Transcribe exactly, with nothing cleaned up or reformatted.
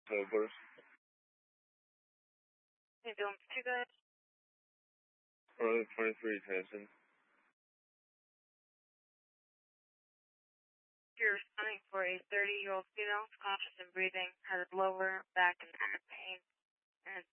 October. You doing too good? Early twenty-three, attention. You're responding for a thirty-year-old female, conscious and breathing, has lower back and neck pain, and